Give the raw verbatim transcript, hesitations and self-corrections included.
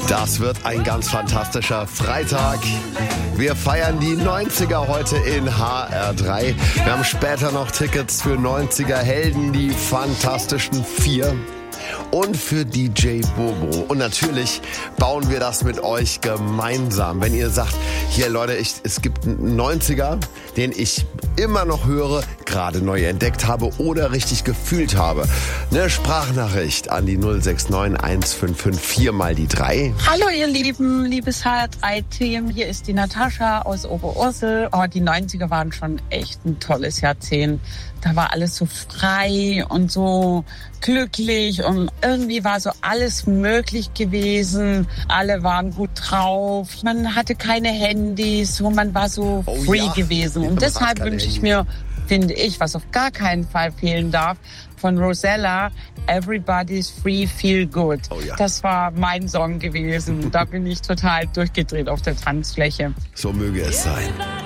Das wird ein ganz fantastischer Freitag. Wir feiern die neunziger heute in H R drei. Wir haben später noch Tickets für neunziger Helden, die Fantastischen Vier. Und für D J Bobo. Und natürlich bauen wir das mit euch gemeinsam. Wenn ihr sagt, hier Leute, ich, es gibt einen neunziger, den ich immer noch höre, gerade neu entdeckt habe oder richtig gefühlt habe. Eine Sprachnachricht an die null sechs neun eins fünf fünf vier mal die drei. Hallo ihr Lieben, liebes H R drei Team, hier ist die Natascha aus Oberursel. Oh, die neunziger waren schon echt ein tolles Jahrzehnt. Da war alles so frei und so glücklich und irgendwie war so alles möglich gewesen. Alle waren gut drauf. Man hatte keine Handys und man war so oh, free ja. gewesen. Und ja, deshalb wünsche ich mir, finde ich, was auf gar keinen Fall fehlen darf, von Rosella, Everybody's Free, Feel Good. Oh ja. Das war mein Song gewesen. Da bin ich total durchgedreht auf der Tanzfläche. So möge es sein.